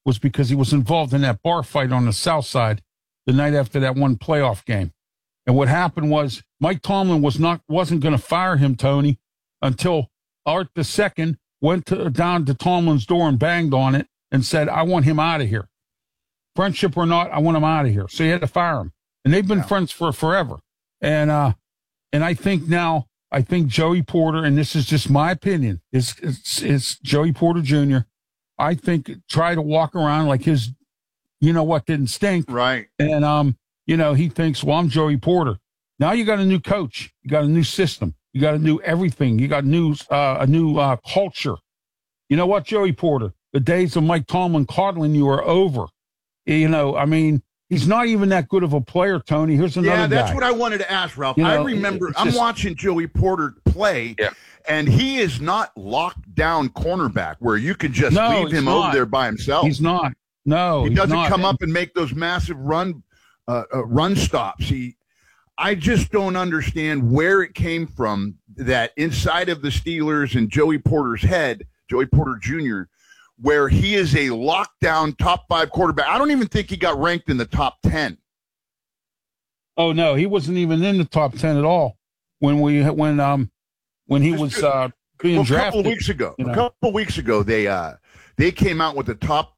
was because he was involved in that bar fight on the South Side the night after that one playoff game. And what happened was Mike Tomlin wasn't going to fire him, Tony, until Art II went down to Tomlin's door and banged on it and said, I want him out of here. Friendship or not, I want him out of here. So he had to fire him. And they've been friends for forever. And I think Joey Porter, and this is just my opinion, is Joey Porter Jr., I think try to walk around like his, didn't stink. Right. And, he thinks, well, I'm Joey Porter. Now you got a new coach. You got a new system. You got a new everything. You got a new culture. You know what, Joey Porter? The days of Mike Tomlin coddling you are over. He's not even that good of a player, Tony. Here's another guy. Yeah, that's what I wanted to ask, Ralph. I remember I'm watching Joey Porter play, and he is not locked down cornerback where you can just leave him over there by himself. He's not. No, he doesn't come up and make those massive run stops. I just don't understand where it came from that inside of the Steelers and Joey Porter's head, Joey Porter Jr., where he is a lockdown top 5 quarterback. I don't even think he got ranked in the top 10. Oh no, he wasn't even in the top 10 at all when he was being drafted. A couple of weeks ago, they came out with the top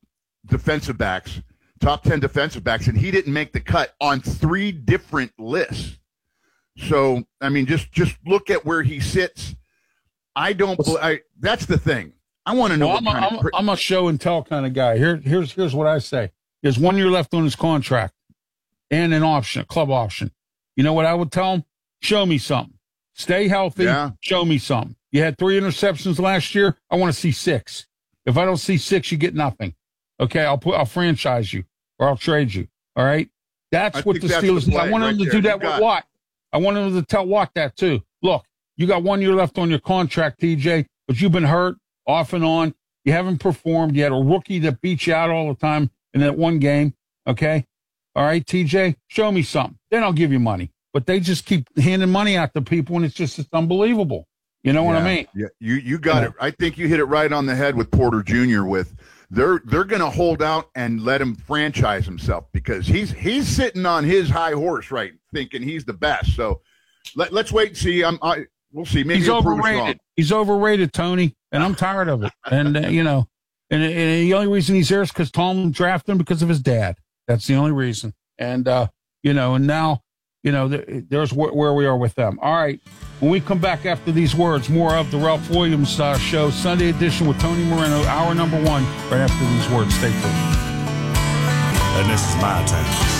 10 defensive backs, and he didn't make the cut on 3 different lists. So just look at where he sits. That's the thing. I want to know. I'm a show and tell kind of guy. Here's what I say. There's 1 year left on his contract and an option, a club option. You know what I would tell him? Show me something. Stay healthy. Yeah. Show me something. You had 3 interceptions last year. I want to see 6. If I don't see 6, you get nothing. Okay, I'll franchise you or I'll trade you. All right. That's what the Steelers do. I want them to do that with Watt. I want them to tell Watt that too. Look, you got 1 year left on your contract, TJ, but you've been hurt off and on. You haven't performed. You had a rookie that beat you out all the time in that one game. Okay. All right, TJ, show me something. Then I'll give you money. But they just keep handing money out to people, and it's unbelievable. You know what I mean? Yeah, you got it. I think you hit it right on the head with Porter Jr. They're going to hold out and let him franchise himself because he's sitting on his high horse, right, thinking he's the best. So let's wait and see. We'll see. Maybe he's overrated. He's overrated, Tony, and I'm tired of it. And and the only reason he's here is because Tomlin drafted him because of his dad. That's the only reason. And and now there's where we are with them. All right. When we come back after these words, more of the Ralph Williams Show, Sunday edition with Tony Moreno, hour number 1, right after these words. Stay tuned. And this is my time.